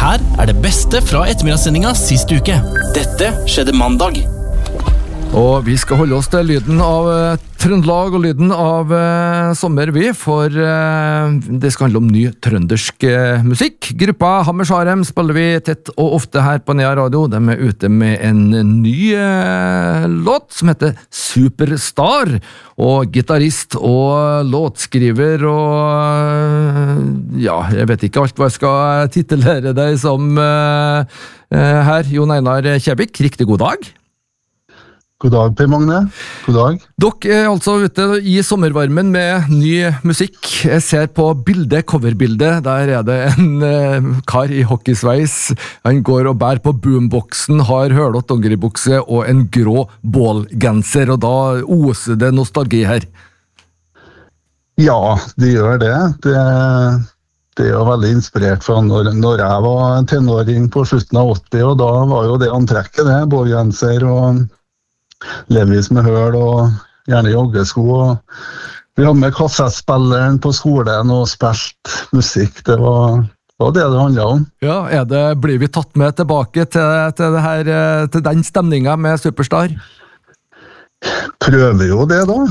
Her det beste fra ettermiddagssendinga sist uke. Dette skjedde mandag. Og vi skal holde oss til lyden av Trøndelag og lyden av sommer, for det skal handle om ny trøndersk musikk. Gruppa Hammersharem spiller vi tett og ofte her på Nea Radio. De ute med en ny låt som heter Superstar. Og gitarist og låtskriver og ja, jeg vet ikke alt hva jeg skal titulere deg som her. Jon Einar Kjevik, riktig god dag. God dag, Per Magne. God dag. Dere altså ute i sommervarmen med ny musikk. Jeg ser på coverbildet, der det en kar i hockeysveis. Han går og bær på boomboxen, har hølått dongeribukse og en grå bålgenser, og da oser det nostalgi her. Ja, det gjør det. Det jo veldig inspirert fra når jeg var en tenåring på slutten av 80, og da var jo det antrekket det, bålgenser og Levis med høl og gjerne joggesko. Og vi hadde med kassettspilleren på skolen og spilt musikk. Det var det handlet om. Ja, blir vi tatt med tilbake til det her, til den stemningen med Superstar? Prøver jo det da.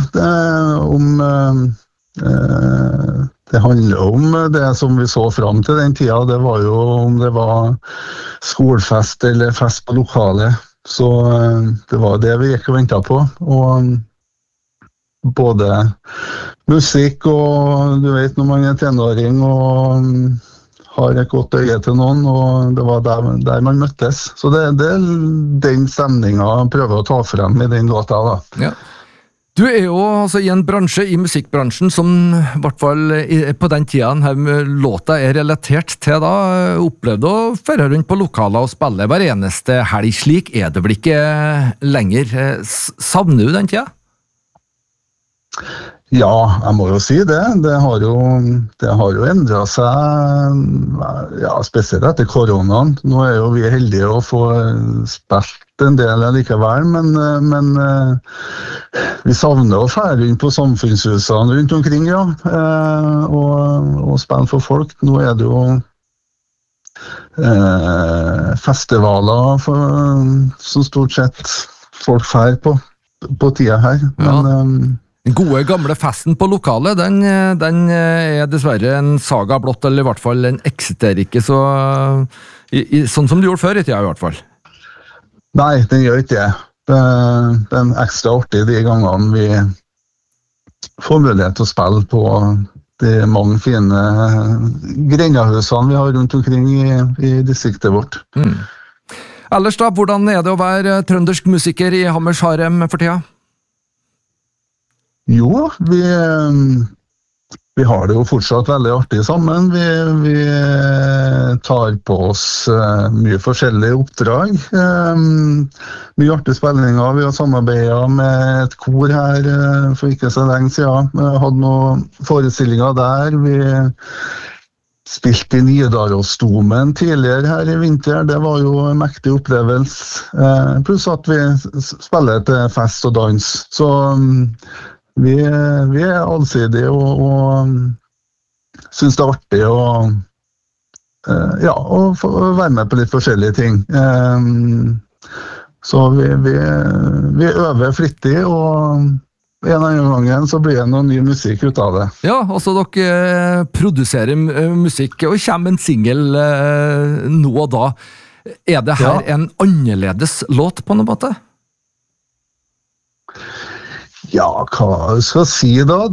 Det handler om det som vi så fram til den tida. Det var jo om det var skolefest eller fest på lokalet. Så det var det vi gikk og ventet på, og både musikk og du vet når man tenåring og har et godt øye til noen, og det var der man møttes. Så det den stemningen jeg prøver å ta frem i den låta da. Ja. Du jo altså i en bransje, i musikkbransjen, som i hvert fall på den tiden her låta relatert til da, opplevde å føre rundt på lokaler og spille hver eneste helg. Slik det vel ikke lenger. Savner du den tida? Ja, jeg må jo si det. Det har jo endret seg, ja, spesielt etter koronaen. Nå jo vi heldige å få spilt en del likevel, men vi savner å fære rundt på samfunnshusene rundt omkring, ja, og spille for folk. Nå det jo festivaler som stort sett folk fær på tida her, men Den gode gamle festen på lokalet, den dessverre en saga blått, eller i hvert fall den eksisterer ikke så, sånn som du gjorde før i tida i hvert fall. Nei, den gjør ikke det. Det en ekstra artig de gangene vi får mulighet til å spille på de mange fine grendahusene vi har rundt omkring i distriktet vårt. Ellers da, hvordan det å være trøndersk musiker i Hammersharem for tida? Jo, vi har det jo fortsatt veldig artig sammen. Vi tar på oss mye forskjellige oppdrag. Mye artige spillinger. Vi har samarbeidet med et kor her for ikke så lenge siden. Vi hadde noen forestillinger der. Vi spilte i Nidarosdomen tidligere her i vinter. Det var jo en mektig opplevelse. Pluss at vi spiller til fest og dans. Så vi allsidige og synes det artig å få være med på litt forskjellige ting. Så vi øver flittig, og en eller annen gangen så blir det noe ny musikk ut av det. Ja, altså dere produserer musikk, og kommer en single nå og da. Det her en annerledes låt på noen måte? Ja, hva skal jeg si da?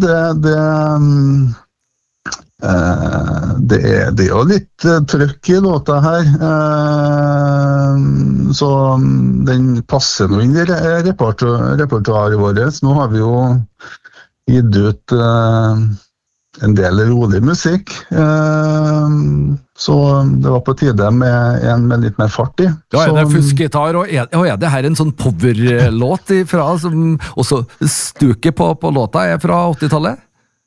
Det jo litt trøkk i låta her, så den passer nå inn i repertoaret vårt. Nå har vi jo gitt ut en del rolig musikk, så det var på tide med en med litt mer fart i. Ja, det fuskgitar, og det her en sånn powerlåt ifra, som også stuket på låta fra 80-tallet?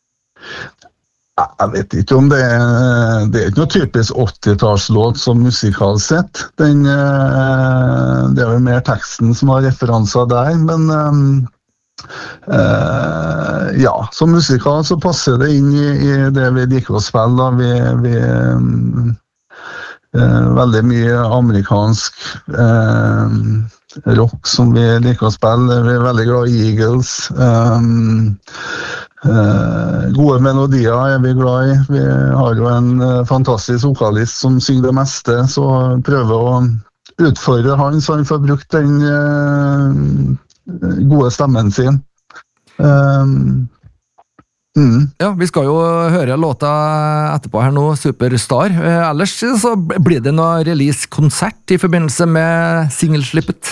Jeg vet ikke om det ikke noe typisk 80-tallslåt som musikalt sett. Det vel mer teksten som har referanser der, men ja, som musikal så passer det inn i det vi liker å spille. Veldig mye amerikansk rock som vi liker å spille. Vi er veldig glad i Eagles. Gode melodier er vi glad i. Vi har jo en fantastisk vokalist som synger det meste, så prøver å utfordre han så han får brukt den gode stemmen sin. Ja, vi skal jo høre låta etterpå her nå, Superstar. Ellers så blir det noe release-konsert i forbindelse med singelslippet?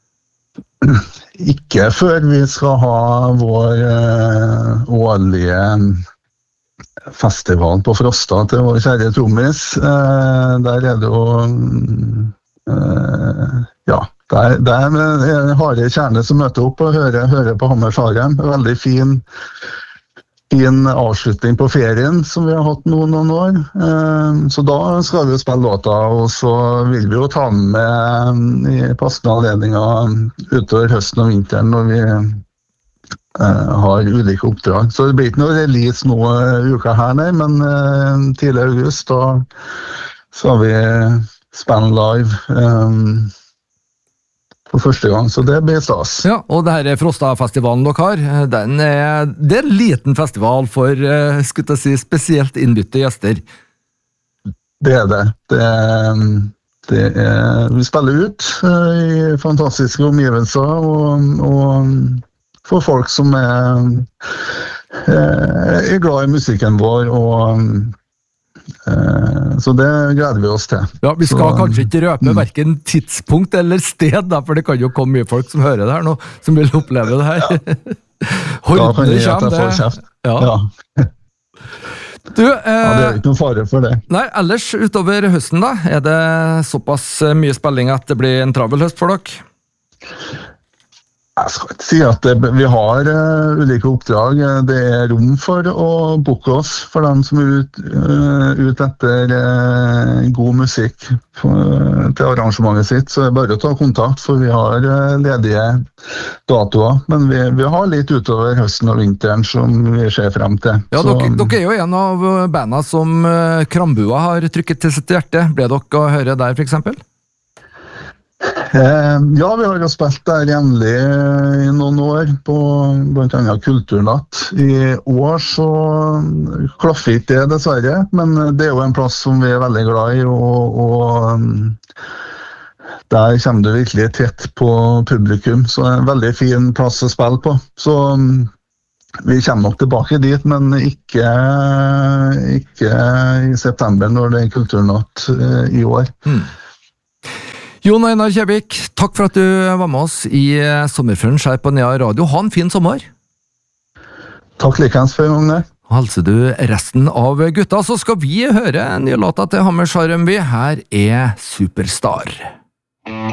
Ikke før vi skal ha vår årlige festival på Frosta til vår kjære trommis. Der er det jo det er harde kjerne som møter opp og hører på Hammersharem. Veldig fin avslutning på ferien som vi har hatt noen år. Så da skal vi jo spille låta, og så vil vi jo ta den med i passende anledninger utover høsten og vinteren når vi har ulike oppdrag. Så det blir ikke noe release nå uka her, nei, men tidlig i august da skal vi spille live for første gang, så det blir stas. Ja, og det her Frosta-festivalen dere har, det er en liten festival for, skulle jeg si, spesielt innbytte gjester. Det er det. Vi spiller ut i fantastiske omgivelser, og for folk som er glad i musikken vår, så det gleder vi oss til. Ja, vi skal kanskje ikke røpe hverken tidspunkt eller sted, da, for det kan jo komme mye folk som hører det her nå, som vil oppleve det her. Da kan jeg at jeg får kjeft. Ja. Du, det er ikke noen fare for det. Nei, ellers utover høsten da, er det såpass mye spilling at det blir en travel høst for dere? Jeg skal ikke si at vi har ulike oppdrag. Det er rom for å booke oss for dem som er ut etter god musikk til arrangementet sitt. Så det er bare å ta kontakt, for vi har ledige datoer. Men vi har litt utover høsten og vinteren som vi ser frem til. Ja, dere er jo en av bandene som Krambua har trykket til sitt hjerte. Ble dere å høre der, for eksempel? Ja, vi har jo spilt der jevnlig i noen år på blant annet Kulturnatt. I år så klaffer ikke det dessverre, men det er jo en plass som vi er veldig glad i, og der kommer du virkelig tett på publikum, så det er en veldig fin plass å spille på. Så vi kommer nok tilbake dit, men ikke i september når det er Kulturnatt i år. Jon Einar Kjevik, takk for at du var med oss i Sommerfrunch her på Nea Radio. Ha en fin sommer. Takk likens for en gang der. Hilser du resten av gutta, så skal vi høre en ny låta til Hammersharem. Her er Superstar.